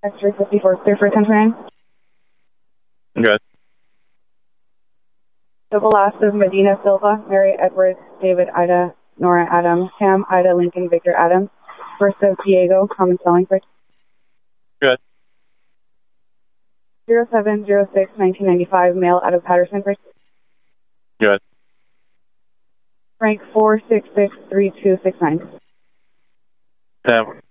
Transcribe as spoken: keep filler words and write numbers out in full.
Extra fifty-four, clear for ten nine. Good. Double last of Medina Silva, Mary Edwards, David Ida, Nora Adam, Sam Ida, Lincoln Victor Adam. First of Diego, common spelling for. Good. zero seven zero six nineteen ninety-five, male out of Patterson for. Good. Rank four six six three two six nine. Sam.